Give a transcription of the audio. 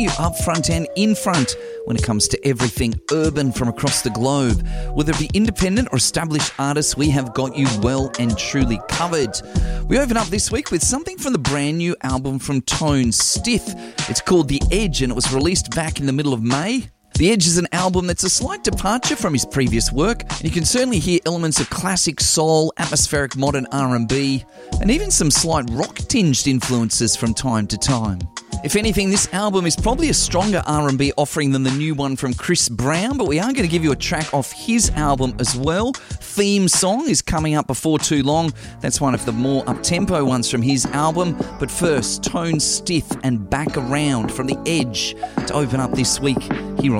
You up front and in front when it comes to everything urban from across the globe. Whether it be independent or established artists, we have got you well and truly covered. We open up this week with something from the brand new album from Tone Stith. It's called The Edge and it was released back in the middle of May. The Edge is an album that's a slight departure from his previous work, and you can certainly hear elements of classic soul, atmospheric modern R&B, and even some slight rock-tinged influences from time to time. If anything, this album is probably a stronger R&B offering than the new one from Chris Brown, but we are going to give you a track off his album as well. Theme Song is coming up before too long. That's one of the more up-tempo ones from his album. But first, Tone Stith and Back Around from The Edge to open up this week here on